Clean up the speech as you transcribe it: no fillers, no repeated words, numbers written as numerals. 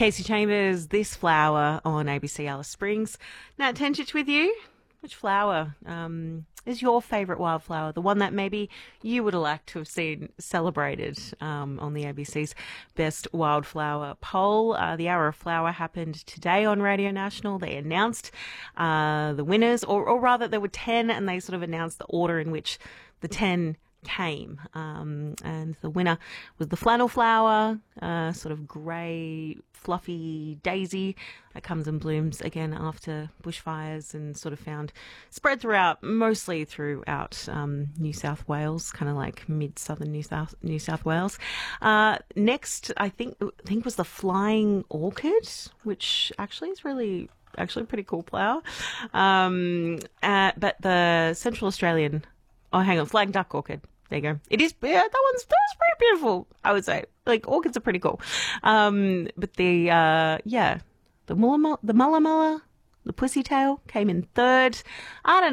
Casey Chambers, This Flower on ABC Alice Springs. Nat Tenchich with you. Which flower is your favourite wildflower? The one that maybe you would have liked to have seen celebrated on the ABC's Best Wildflower poll. The Hour of Flower happened today on Radio National. They announced the winners, or rather there were 10, and they sort of announced the order in which the 10 came. And the winner was the flannel flower, sort of grey, fluffy daisy that comes and blooms again after bushfires and sort of spread mostly throughout New South Wales, kind of like mid-southern New South Wales. Next, I think was the flying orchid, which actually is really a pretty cool flower. But the Central Australian, flying duck orchid. There you go. It is, that's pretty beautiful, I would say. Like, orchids are pretty cool. But the Mulla Mulla, the pussy tail came in third. I don't